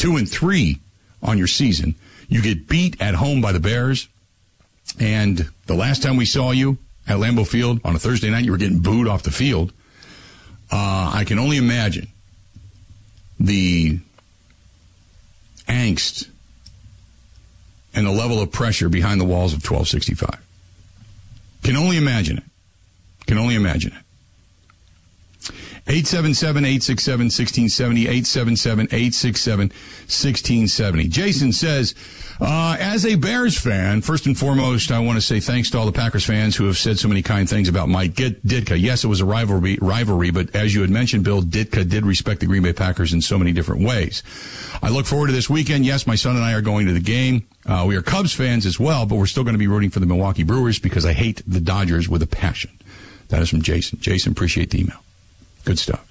2-3 on your season. You get beat at home by the Bears. And the last time we saw you at Lambeau Field on a Thursday night, you were getting booed off the field. I can only imagine the angst and the level of pressure behind the walls of 1265. Can only imagine it. Can only imagine it. 877-867-1670, 877-867-1670. Jason says, as a Bears fan, first and foremost, I want to say thanks to all the Packers fans who have said so many kind things about Mike Ditka. Yes, it was a rivalry, but as you had mentioned, Bill, Ditka did respect the Green Bay Packers in so many different ways. I look forward to this weekend. Yes, my son and I are going to the game. We are Cubs fans as well, but we're still going to be rooting for the Milwaukee Brewers because I hate the Dodgers with a passion. That is from Jason. Jason, appreciate the email. Good stuff.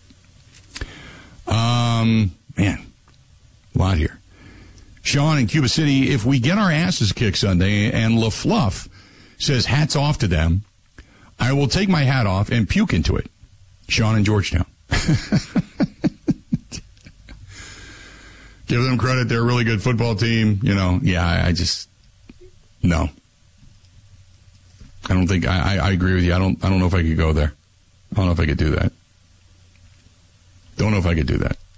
Man, a lot here. Sean in Cuba City, if we get our asses kicked Sunday and LaFluff says hats off to them, I will take my hat off and puke into it. Sean in Georgetown. Give them credit. They're a really good football team. I just, no. I don't think, I agree with you. I don't know if I could go there. I don't know if I could do that. Don't know if I could do that.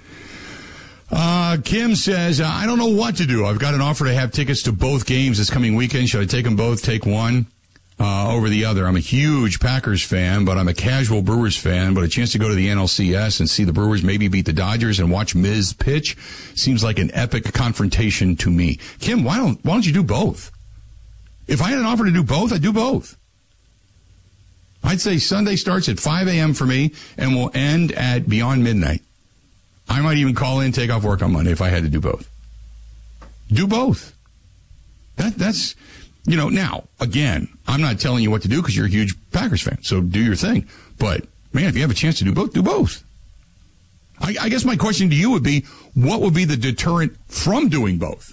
Kim says, I don't know what to do. I've got an offer to have tickets to both games this coming weekend. Should I take them both, take one over the other? I'm a huge Packers fan, but I'm a casual Brewers fan. But a chance to go to the NLCS and see the Brewers maybe beat the Dodgers and watch Miz pitch seems like an epic confrontation to me. Kim, why don't you do both? If I had an offer to do both, I'd do both. I'd say Sunday starts at 5 a.m. for me and will end at beyond midnight. I might even call in, take off work on Monday if I had to do both. Do both. That's, now, again, I'm not telling you what to do because you're a huge Packers fan, so do your thing. But, man, if you have a chance to do both, do both. I guess my question to you would be, what would be the deterrent from doing both?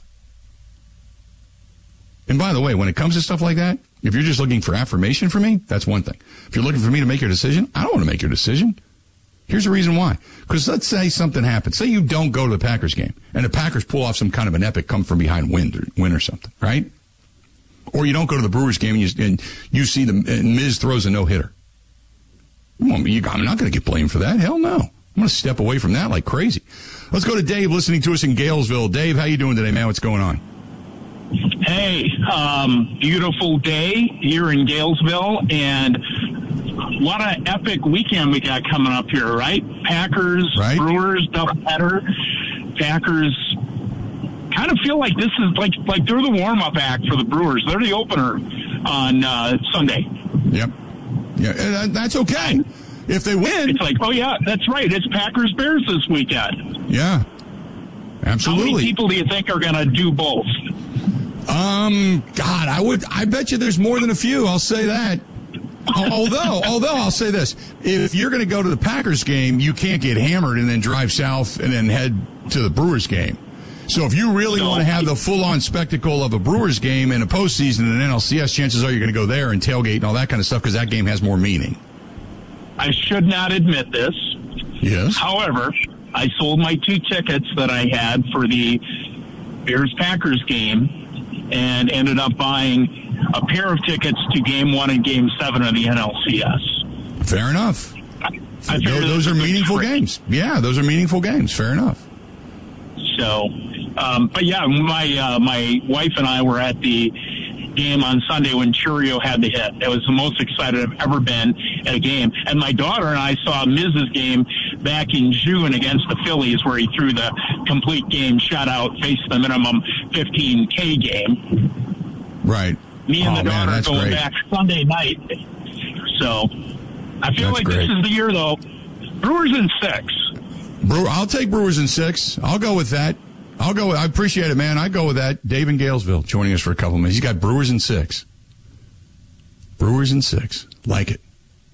And by the way, when it comes to stuff like that, if you're just looking for affirmation from me, that's one thing. If you're looking for me to make your decision, I don't want to make your decision. Here's the reason why. Because let's say something happens. Say you don't go to the Packers game, and the Packers pull off some kind of an epic come-from-behind win or something, right? Or you don't go to the Brewers game, and you see and Miz throws a no-hitter. I'm not going to get blamed for that. Hell no. I'm going to step away from that like crazy. Let's go to Dave listening to us in Galesville. Dave, how you doing today, man? What's going on? Hey, beautiful day here in Galesville, and what an epic weekend we got coming up here, right? Packers, right. Brewers, doubleheader. Packers kind of feel like this is like they're the warm-up act for the Brewers. They're the opener on Sunday. Yep. Yeah, that's okay. If they win. It's like, oh, yeah, that's right. It's Packers-Bears this weekend. Yeah, absolutely. How many people do you think are going to do both? God, I bet you there's more than a few. I'll say that. Although I'll say this. If you're going to go to the Packers game, you can't get hammered and then drive south and then head to the Brewers game. So if you really want to have the full-on spectacle of a Brewers game and a postseason and an NLCS, chances are you're going to go there and tailgate and all that kind of stuff because that game has more meaning. I should not admit this. Yes. However, I sold my 2 tickets that I had for the Bears-Packers game and ended up buying a pair of tickets to Game 1 and Game 7 of the NLCS. Fair enough. Those are meaningful games. Yeah, those are meaningful games. Fair enough. So, but yeah, my wife and I were at the game on Sunday when Churio had the hit. It was the most excited I've ever been at a game. And my daughter and I saw Miz's game back in June against the Phillies where he threw the complete game shutout, faced the minimum 15K game. Right. Me and the daughter man, going great. back Sunday night. So I feel like great. This is the year, though. Brewers in 6. I'll take Brewers in 6. I'll go with that. I appreciate it, man. I go with that. Dave in Galesville joining us for a couple minutes. He's got Brewers in 6. Brewers in 6. Like it.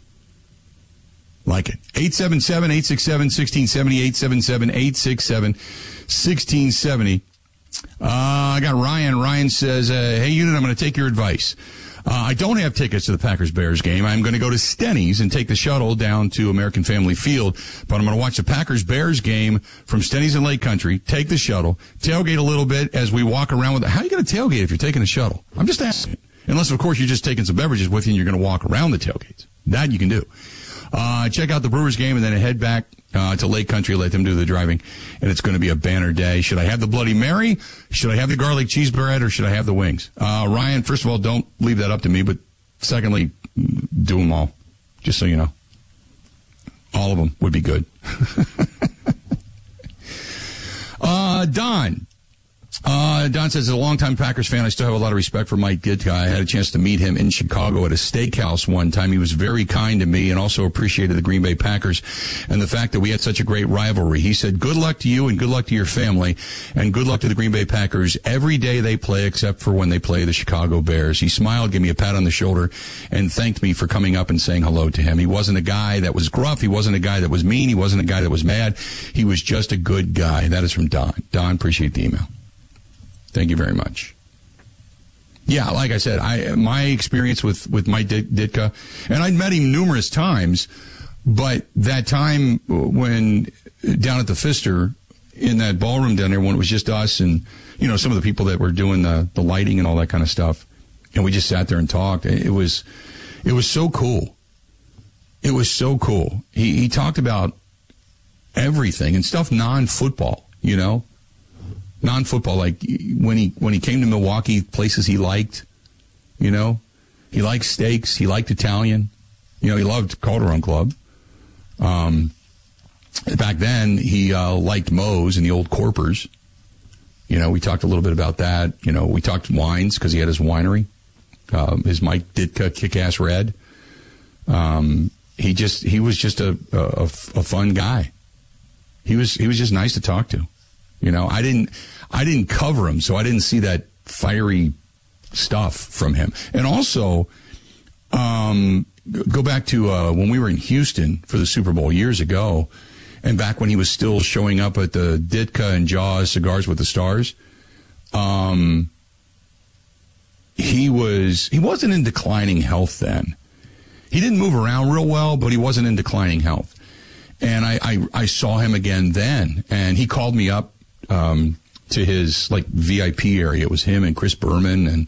877-867-1670, 877-867-1670. I got Ryan. Ryan says, hey, Unit, I'm going to take your advice. I don't have tickets to the Packers-Bears game. I'm going to go to Stenny's and take the shuttle down to American Family Field. But I'm going to watch the Packers-Bears game from Stenny's in Lake Country, take the shuttle, tailgate a little bit as we walk around with it. How are you going to tailgate if you're taking the shuttle? I'm just asking. Unless, of course, you're just taking some beverages with you and you're going to walk around the tailgates. That you can do. Check out the Brewers game and then head back to Lake Country, let them do the driving, and it's going to be a banner day. Should I have the Bloody Mary? Should I have the garlic cheese bread, or should I have the wings? Ryan, first of all, don't leave that up to me, but secondly, do them all, just so you know. All of them would be good. Don. Don says, as a longtime Packers fan, I still have a lot of respect for Mike Ditka. I had a chance to meet him in Chicago at a steakhouse one time. He was very kind to me and also appreciated the Green Bay Packers and the fact that we had such a great rivalry. He said, good luck to you and good luck to your family and good luck to the Green Bay Packers every day they play except for when they play the Chicago Bears. He smiled, gave me a pat on the shoulder, and thanked me for coming up and saying hello to him. He wasn't a guy that was gruff. He wasn't a guy that was mean. He wasn't a guy that was mad. He was just a good guy. That is from Don. Don, appreciate the email. Thank you very much. Yeah, like I said, my experience with Mike Ditka, and I'd met him numerous times, but that time when down at the Pfister in that ballroom down there when it was just us and, you know, some of the people that were doing the lighting and all that kind of stuff, and we just sat there and talked. It was so cool. It was so cool. He talked about everything and stuff non-football, you know. Non-football, like when he came to Milwaukee, places he liked, you know. He liked steaks. He liked Italian. You know, he loved Calderon Club. Back then, he liked Moe's and the Old Corpers. You know, we talked a little bit about that. You know, we talked wines because he had his winery, his Mike Ditka Kick-Ass Red. He was just a fun guy. He was just nice to talk to. You know, I didn't cover him, so I didn't see that fiery stuff from him. And also, go back to when we were in Houston for the Super Bowl years ago, and back when he was still showing up at the Ditka and Jaws Cigars with the Stars. He wasn't in declining health then. He didn't move around real well, but he wasn't in declining health. And I saw him again then, and he called me up to his like VIP area. It was him and Chris Berman and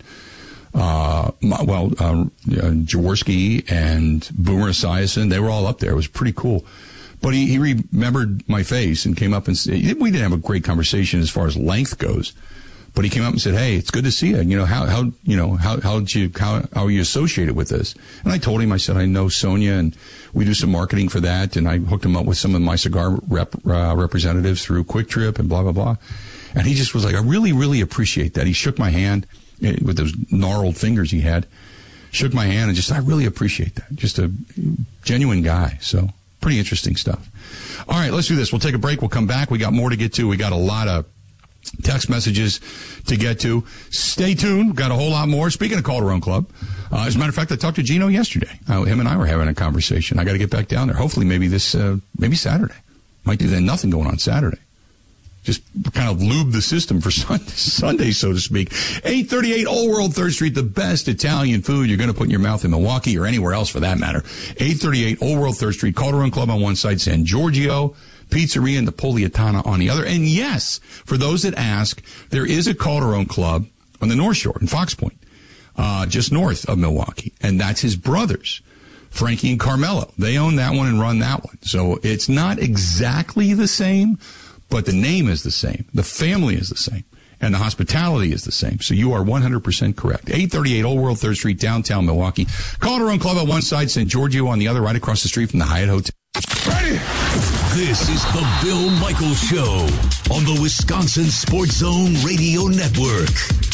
Jaworski and Boomer Esiason. They were all up there. It was pretty cool. But he remembered my face and came up and said, we didn't have a great conversation as far as length goes, but he came up and said, "Hey, it's good to see you. You know, how are you associated with this?" And I told him, I said, I know Sonia and we do some marketing for that. And I hooked him up with some of my cigar representatives through Quick Trip and blah, blah, blah. And he just was like, I really, really appreciate that. He shook my hand with those gnarled fingers he had, shook my hand and just, I really appreciate that. Just a genuine guy. So pretty interesting stuff. All right, let's do this. We'll take a break. We'll come back. We got more to get to. We got a lot of text messages to get to. Stay tuned. We've got a whole lot more. Speaking of Calderon Club, as a matter of fact, I talked to Gino yesterday. Him and I were having a conversation. I got to get back down there. Hopefully maybe maybe Saturday. Might do that. Nothing going on Saturday. Just kind of lube the system for Sunday, so to speak. 838 Old World 3rd Street, the best Italian food you're going to put in your mouth in Milwaukee or anywhere else for that matter. 838 Old World 3rd Street, Calderon Club on one side, San Giorgio Pizzeria and the Napolitana on the other. And yes, for those that ask, there is a Calderon Club on the North Shore in Fox Point, just north of Milwaukee. And that's his brothers, Frankie and Carmelo. They own that one and run that one. So it's not exactly the same, but the name is the same. The family is the same. And the hospitality is the same. So you are 100% correct. 838 Old World 3rd Street, downtown Milwaukee. Calderon Club on one side, San Giorgio on the other, right across the street from the Hyatt Hotel. Ready? This is the Bill Michaels Show on the Wisconsin Sports Zone Radio Network.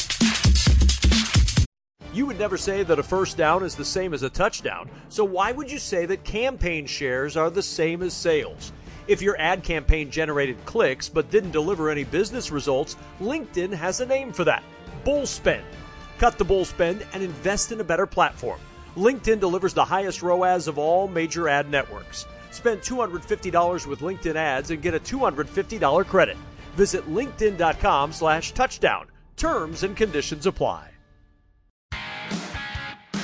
You would never say that a first down is the same as a touchdown, so why would you say that campaign shares are the same as sales? If your ad campaign generated clicks but didn't deliver any business results, LinkedIn has a name for that: bull spend. Cut the bull spend and invest in a better platform. LinkedIn delivers the highest ROAS of all major ad networks. Spend $250 with LinkedIn ads and get a $250 credit. Visit linkedin.com/touchdown. Terms and conditions apply.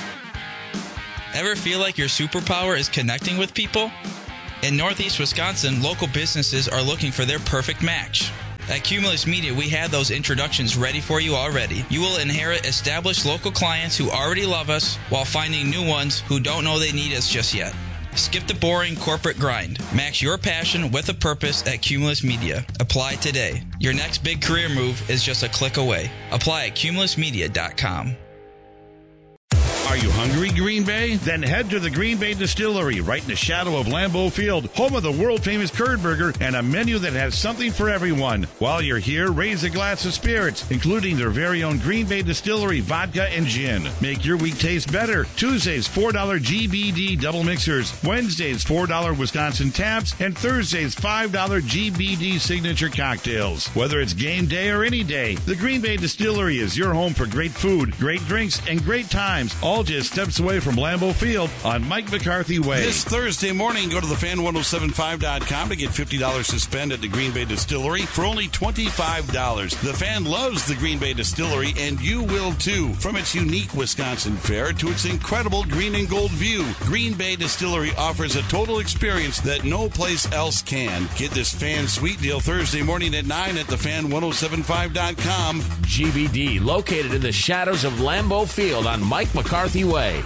Ever feel like your superpower is connecting with people? In Northeast Wisconsin, local businesses are looking for their perfect match. At Cumulus Media, we have those introductions ready for you already. You will inherit established local clients who already love us while finding new ones who don't know they need us just yet. Skip the boring corporate grind. Match your passion with a purpose at Cumulus Media. Apply today. Your next big career move is just a click away. Apply at cumulusmedia.com. Are you hungry, Green Bay? Then head to the Green Bay Distillery, right in the shadow of Lambeau Field, home of the world-famous curd burger and a menu that has something for everyone. While you're here, raise a glass of spirits, including their very own Green Bay Distillery vodka and gin. Make your week taste better. Tuesdays, $4 GBD double mixers. Wednesdays, $4 Wisconsin taps. And Thursdays, $5 GBD signature cocktails. Whether it's game day or any day, the Green Bay Distillery is your home for great food, great drinks, and great times, all just steps away from Lambeau Field on Mike McCarthy Way. This Thursday morning, go to thefan1075.com to get $50 to spend at the Green Bay Distillery for only $25. The Fan loves the Green Bay Distillery, and you will too. From its unique Wisconsin fare to its incredible green and gold view, Green Bay Distillery offers a total experience that no place else can. Get this Fan Sweet Deal Thursday morning at 9 at thefan1075.com. GBD, located in the shadows of Lambeau Field on Mike McCarthy Way.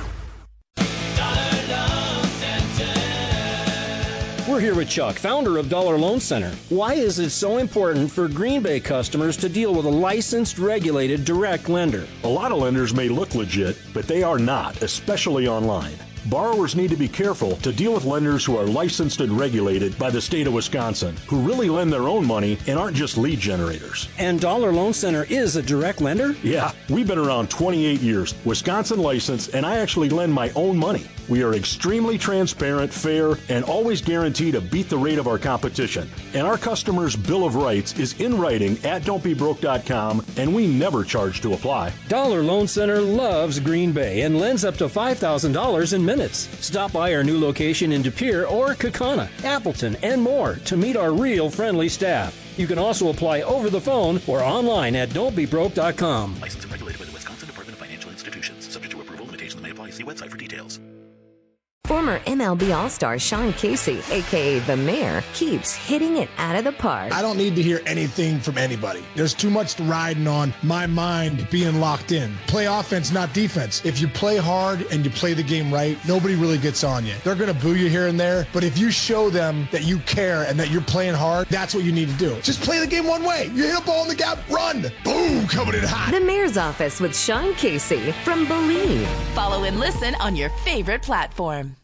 We're here with Chuck, founder of Dollar Loan Center. Why is it so important for Green Bay customers to deal with a licensed, regulated, direct lender? A lot of lenders may look legit, but they are not, especially online. Borrowers need to be careful to deal with lenders who are licensed and regulated by the state of Wisconsin, who really lend their own money and aren't just lead generators. And Dollar Loan Center is a direct lender? Yeah, we've been around 28 years, Wisconsin licensed, and I actually lend my own money. We are extremely transparent, fair, and always guarantee to beat the rate of our competition. And our customers' Bill of Rights is in writing at don'tbebroke.com, and we never charge to apply. Dollar Loan Center loves Green Bay and lends up to $5,000 in minutes. Stop by our new location in De Pere or Kaukauna, Appleton, and more to meet our real friendly staff. You can also apply over the phone or online at don'tbebroke.com. Licensed and regulated by the Wisconsin Department of Financial Institutions. Subject to approval, limitations may apply. See website for details. Former MLB All-Star Sean Casey, a.k.a. The Mayor, keeps hitting it out of the park. I don't need to hear anything from anybody. There's too much riding on my mind being locked in. Play offense, not defense. If you play hard and you play the game right, nobody really gets on you. They're going to boo you here and there, but if you show them that you care and that you're playing hard, that's what you need to do. Just play the game one way. You hit a ball in the gap, run. Boom, coming in hot. The Mayor's Office with Sean Casey from Believe. Follow and listen on your favorite platform.